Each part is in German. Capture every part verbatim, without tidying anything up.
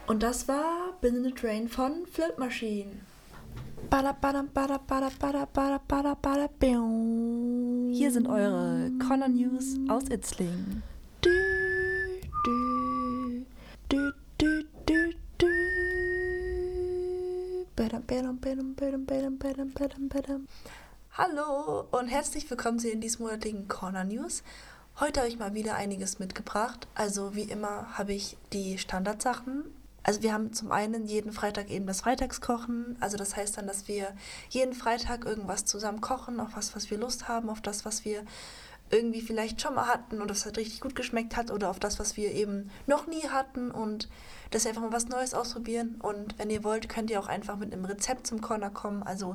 Und das war Been in the Train von Flirt Machine. Bada, bada, bada, bada, bada, bada, bada, bada, bium. Hier sind eure Corner News aus Itzling. Du, du, du, du, du, du. Badam, badam, badam, badam, badam, badam, badam, badam. Hallo und herzlich willkommen zu den diesmonatigen Corner News. Heute habe ich mal wieder einiges mitgebracht. Also wie immer habe ich die Standardsachen. Also wir haben zum einen jeden Freitag eben das Freitagskochen. Also das heißt dann, dass wir jeden Freitag irgendwas zusammen kochen, auf was, was wir Lust haben, auf das, was wir irgendwie vielleicht schon mal hatten und das halt richtig gut geschmeckt hat oder auf das, was wir eben noch nie hatten und dass wir einfach mal was Neues ausprobieren. Und wenn ihr wollt, könnt ihr auch einfach mit einem Rezept zum Corner kommen. Also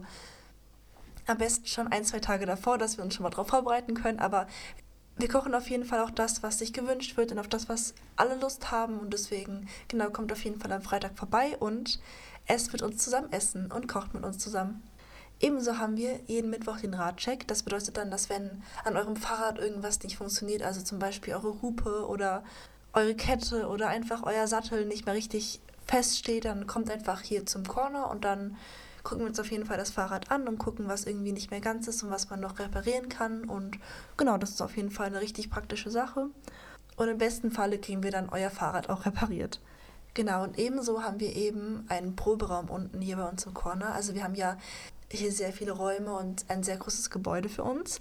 am besten schon ein, zwei Tage davor, dass wir uns schon mal drauf vorbereiten können. Aber wir kochen auf jeden Fall auch das, was sich gewünscht wird und auf das, was alle Lust haben. Und deswegen, genau, kommt auf jeden Fall am Freitag vorbei und esst mit uns zusammen essen und kocht mit uns zusammen. Ebenso haben wir jeden Mittwoch den Radcheck. Das bedeutet dann, dass wenn an eurem Fahrrad irgendwas nicht funktioniert, also zum Beispiel eure Hupe oder eure Kette oder einfach euer Sattel nicht mehr richtig feststeht, dann kommt einfach hier zum Corner und dann gucken wir uns auf jeden Fall das Fahrrad an und gucken, was irgendwie nicht mehr ganz ist und was man noch reparieren kann. Und genau, das ist auf jeden Fall eine richtig praktische Sache. Und im besten Falle kriegen wir dann euer Fahrrad auch repariert. Genau, und ebenso haben wir eben einen Proberaum unten hier bei uns im Corner. Also wir haben ja hier sehr viele Räume und ein sehr großes Gebäude für uns.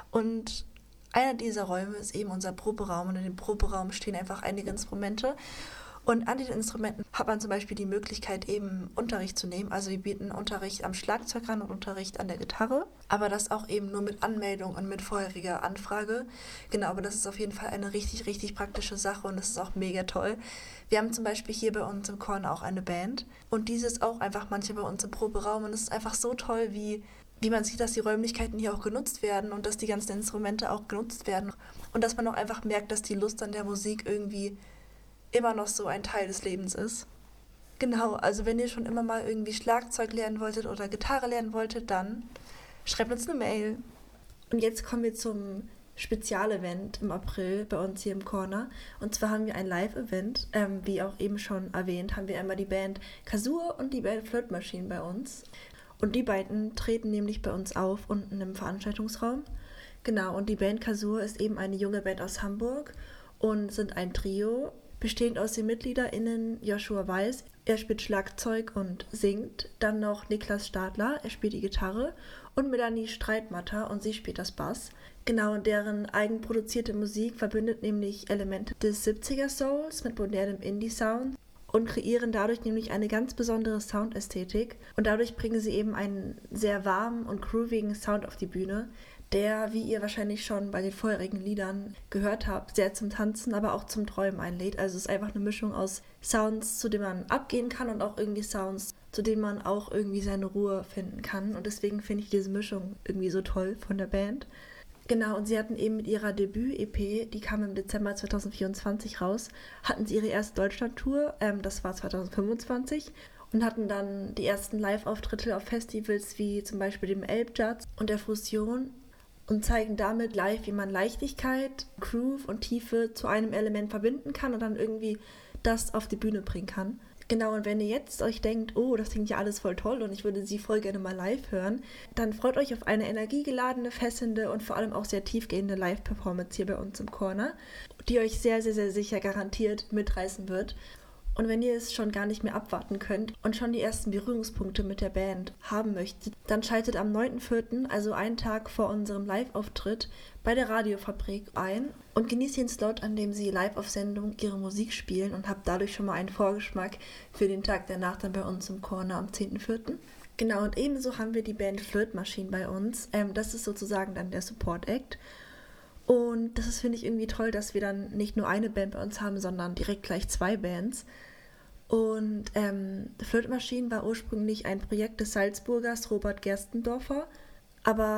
Und einer dieser Räume ist eben unser Proberaum. Und in dem Proberaum stehen einfach einige Instrumente. Und an diesen Instrumenten hat man zum Beispiel die Möglichkeit, eben Unterricht zu nehmen. Also wir bieten Unterricht am Schlagzeug an und Unterricht an der Gitarre. Aber das auch eben nur mit Anmeldung und mit vorheriger Anfrage. Genau, aber das ist auf jeden Fall eine richtig, richtig praktische Sache und das ist auch mega toll. Wir haben zum Beispiel hier bei uns im Corner auch eine Band. Und diese ist auch einfach manche bei uns im Proberaum. Und es ist einfach so toll, wie, wie man sieht, dass die Räumlichkeiten hier auch genutzt werden und dass die ganzen Instrumente auch genutzt werden. Und dass man auch einfach merkt, dass die Lust an der Musik irgendwie immer noch so ein Teil des Lebens ist. Genau, also wenn ihr schon immer mal irgendwie Schlagzeug lernen wolltet oder Gitarre lernen wolltet, dann schreibt uns eine Mail. Und jetzt kommen wir zum Spezialevent im April bei uns hier im Corner. Und zwar haben wir ein Live-Event, ähm, wie auch eben schon erwähnt, haben wir einmal die Band Kasur und die Band Flirt Machine bei uns. Und die beiden treten nämlich bei uns auf unten im Veranstaltungsraum. Genau, und die Band Kasur ist eben eine junge Band aus Hamburg und sind ein Trio, bestehend aus den MitgliederInnen Joshua Weiß, er spielt Schlagzeug und singt. Dann noch Niklas Stadler, er spielt die Gitarre. Und Melanie Streitmatter und sie spielt das Bass. Genau, deren eigenproduzierte Musik verbindet nämlich Elemente des siebziger-Souls mit modernem Indie-Sound und kreieren dadurch nämlich eine ganz besondere Soundästhetik. Und dadurch bringen sie eben einen sehr warmen und groovigen Sound auf die Bühne, der, wie ihr wahrscheinlich schon bei den vorherigen Liedern gehört habt, sehr zum Tanzen, aber auch zum Träumen einlädt. Also es ist einfach eine Mischung aus Sounds, zu denen man abgehen kann und auch irgendwie Sounds, zu denen man auch irgendwie seine Ruhe finden kann. Und deswegen finde ich diese Mischung irgendwie so toll von der Band. Genau, und sie hatten eben mit ihrer Debüt-E P, die kam im Dezember zwanzig vierundzwanzig raus, hatten sie ihre erste Deutschland-Tour, ähm, das war zwanzig fünfundzwanzig, und hatten dann die ersten Live-Auftritte auf Festivals wie zum Beispiel dem Elbjazz und der Fusion und zeigen damit live, wie man Leichtigkeit, Groove und Tiefe zu einem Element verbinden kann und dann irgendwie das auf die Bühne bringen kann. Genau, und wenn ihr jetzt euch denkt, oh, das klingt ja alles voll toll und ich würde sie voll gerne mal live hören, dann freut euch auf eine energiegeladene, fesselnde und vor allem auch sehr tiefgehende Live-Performance hier bei uns im Corner, die euch sehr, sehr, sehr sicher garantiert mitreißen wird. Und wenn ihr es schon gar nicht mehr abwarten könnt und schon die ersten Berührungspunkte mit der Band haben möchtet, dann schaltet am neunten vierten, also einen Tag vor unserem Live-Auftritt, bei der Radiofabrik ein und genießt den Slot, an dem sie live auf Sendung ihre Musik spielen und habt dadurch schon mal einen Vorgeschmack für den Tag danach dann bei uns im Corner am zehnten vierten Genau, und ebenso haben wir die Band Flirt Machine bei uns. Ähm, das ist sozusagen dann der Support-Act. Und das ist, finde ich, irgendwie toll, dass wir dann nicht nur eine Band bei uns haben, sondern direkt gleich zwei Bands. Und ähm, Flirt Machine war ursprünglich ein Projekt des Salzburgers Robert Gerstendorfer, aber